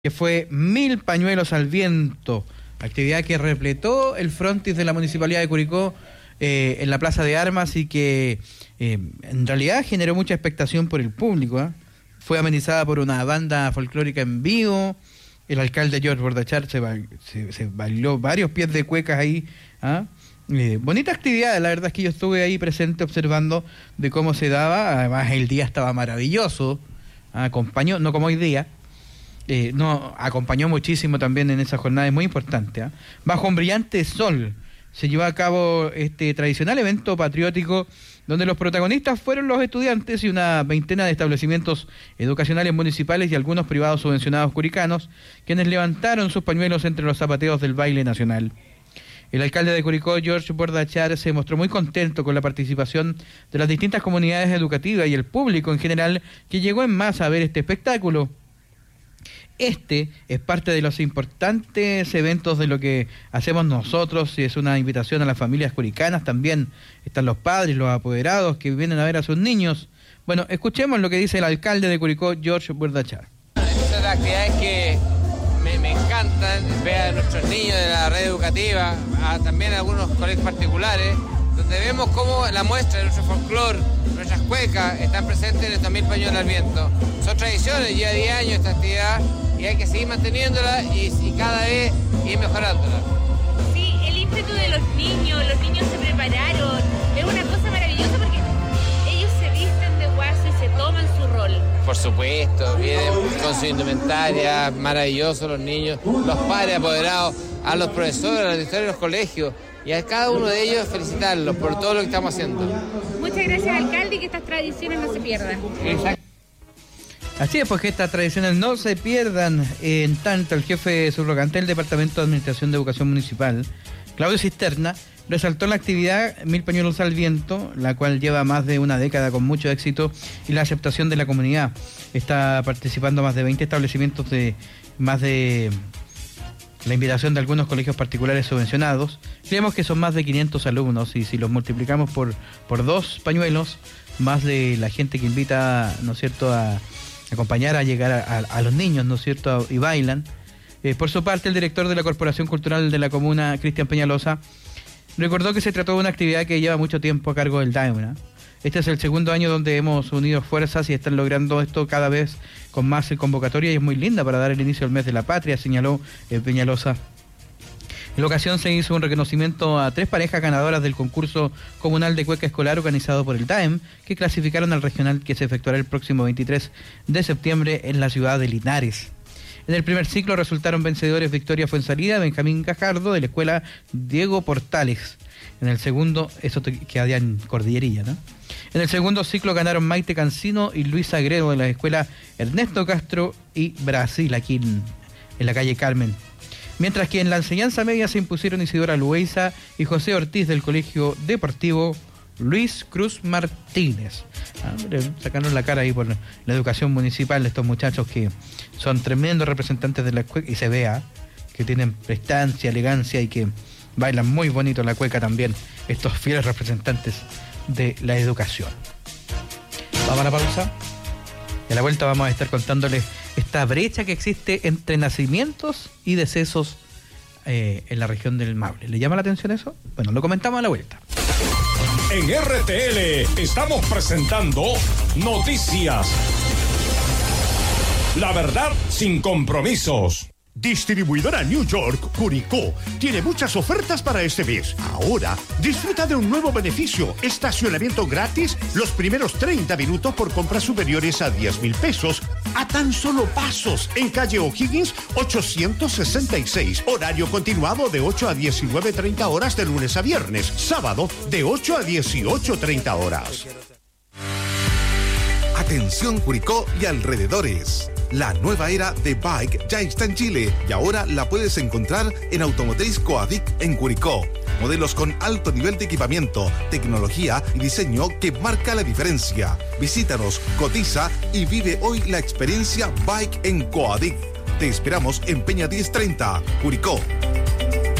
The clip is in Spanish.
que fue 1000 pañuelos al viento, actividad que repletó el frontis de la Municipalidad de Curicó en la Plaza de Armas y que en realidad generó mucha expectación por el público. Fue amenizada por una banda folclórica en vivo. El alcalde George Bordachar se bailó varios pies de cuecas ahí. Bonita actividad, la verdad es que yo estuve ahí presente observando de cómo se daba. Además el día estaba maravilloso, acompañó, no como hoy día, acompañó muchísimo también en esa jornada, es muy importante. Bajo un brillante sol se llevó a cabo este tradicional evento patriótico donde los protagonistas fueron los estudiantes y una veintena de establecimientos educacionales municipales y algunos privados subvencionados curicanos, quienes levantaron sus pañuelos entre los zapateos del baile nacional. El alcalde de Curicó, George Bordachar, se mostró muy contento con la participación de las distintas comunidades educativas y el público en general que llegó en masa a ver este espectáculo. Este es parte de los importantes eventos de lo que hacemos nosotros y es una invitación a las familias curicanas. También están los padres, los apoderados que vienen a ver a sus niños. Bueno, escuchemos lo que dice el alcalde de Curicó, George Bordachar. Estas actividades que me encantan, ver a nuestros niños de la red educativa, también a algunos colegios particulares, donde vemos cómo la muestra de nuestro folclore, nuestras cuecas, están presentes en estos 1000 pañuelos al viento. Son tradiciones, lleva 10 años esta actividad y hay que seguir manteniéndola y cada vez ir mejorándola. Sí, el ímpetu de los niños se prepararon, es una cosa maravillosa porque ellos se visten de guaso y se toman su rol. Por supuesto, vienen con su indumentaria, maravillosos los niños, los padres apoderados, a los profesores, a los directores de los colegios, y a cada uno de ellos felicitarlos por todo lo que estamos haciendo. Muchas gracias, alcalde, y que estas tradiciones no se pierdan. Exacto. Así es, pues que estas tradiciones no se pierdan. En tanto, el jefe subrogante del Departamento de Administración de Educación Municipal, Claudio Cisterna, resaltó la actividad 1000 pañuelos al viento, la cual lleva más de una década con mucho éxito y la aceptación de la comunidad. Está participando más de 20 establecimientos de más de la invitación de algunos colegios particulares subvencionados. Creemos que son más de 500 alumnos y si los multiplicamos por 2 pañuelos, más de la gente que invita, ¿no es cierto?, a acompañar a llegar a los niños, ¿no es cierto?, y bailan. Por su parte, el director de la Corporación Cultural de la Comuna, Cristian Peñalosa, recordó que se trató de una actividad que lleva mucho tiempo a cargo del DAEM. Este es el segundo año donde hemos unido fuerzas y están logrando esto cada vez con más convocatoria y es muy linda para dar el inicio al mes de la patria, señaló Peñalosa. En la ocasión se hizo un reconocimiento a 3 parejas ganadoras del concurso comunal de cueca escolar organizado por el DAEM, que clasificaron al regional que se efectuará el próximo 23 de septiembre en la ciudad de Linares. En el primer ciclo resultaron vencedores Victoria Fuensalida, Benjamín Gajardo de la escuela Diego Portales. En el segundo, eso queda en Cordillerilla, ¿no? En el segundo ciclo ganaron Maite Cancino y Luis Agredo de la escuela Ernesto Castro y Brasil, aquí en la calle Carmen. Mientras que en la enseñanza media se impusieron Isidora Lueiza y José Ortiz del Colegio Deportivo Luis Cruz Martínez. Sacaron la cara ahí por la educación municipal de estos muchachos que son tremendos representantes de la cueca y se vea que tienen prestancia, elegancia y que bailan muy bonito la cueca también, estos fieles representantes de la educación. Vamos a la pausa y a la vuelta vamos a estar contándoles esta brecha que existe entre nacimientos y decesos en la región del Maule. ¿Le llama la atención eso? Bueno, lo comentamos a la vuelta. En RTL estamos presentando Noticias. La verdad sin compromisos. Distribuidora New York, Curicó, tiene muchas ofertas para este mes. Ahora, disfruta de un nuevo beneficio, estacionamiento gratis los primeros 30 minutos por compras superiores a 10,000 pesos, a tan solo pasos, en calle O'Higgins 866, horario continuado de 8 a 19:30 horas de lunes a viernes, sábado de 8 a 18:30 horas. Atención Curicó y alrededores. La nueva era de Bike ya está en Chile y ahora la puedes encontrar en Automotriz Coadic en Curicó. Modelos con alto nivel de equipamiento, tecnología y diseño que marca la diferencia. Visítanos, cotiza y vive hoy la experiencia Bike en Coadic. Te esperamos en Peña 1030, Curicó.